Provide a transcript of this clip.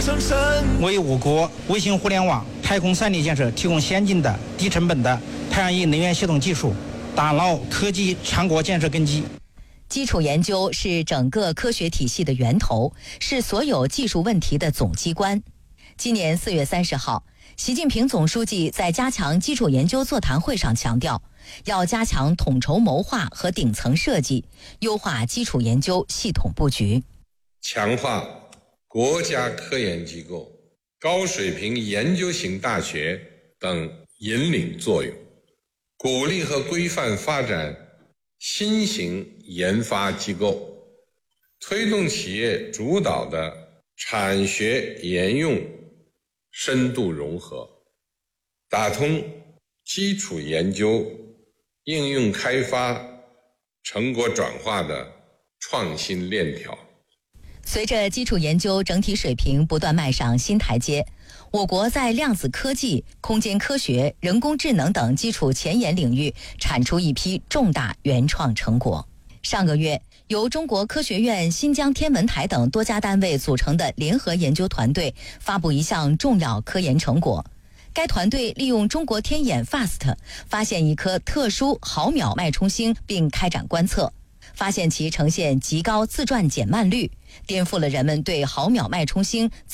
为我国卫星互联网、太空3D建设提供先进的、低成本的太阳能能源系统技术，打牢科技强国建设根基。 基础研究是整个科学体系的源头，是所有技术问题的总机关。今年4月30号，习近平总书记在加强基础研究座谈会上强调，要加强统筹谋划和顶层设计，优化基础研究系统布局， 强化国家科研机构、高水平研究型大学等引领作用，鼓励和规范发展新型研发机构，推动企业主导的产学研用深度融合，打通基础研究、应用开发、成果转化的创新链条。 随着基础研究整体水平不断迈上新台阶，我国在量子科技、空间科学、人工智能等基础前沿领域产出一批重大原创成果。上个月，由中国科学院、新疆天文台等多家单位组成的联合研究团队发布一项重要科研成果。该团队利用中国天眼 FAST 发现一颗特殊毫秒脉冲星，并开展观测，发现其呈现极高自转减慢率，颠覆了人们对毫秒脉冲星